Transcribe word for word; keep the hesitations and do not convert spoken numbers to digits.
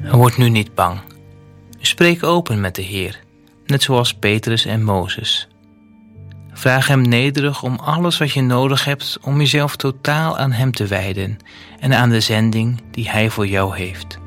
Word nu niet bang. Spreek open met de Heer, net zoals Petrus en Mozes. Vraag hem nederig om alles wat je nodig hebt om jezelf totaal aan hem te wijden en aan de zending die hij voor jou heeft.